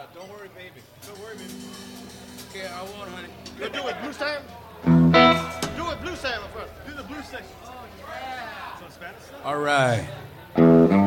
Don't worry, baby. Don't worry, baby. Yeah, I won't, honey. You do it, Blue Sam? Do it, Blue Sam first. Do the blue section. Oh, yeah. So Spanish stuff? All right.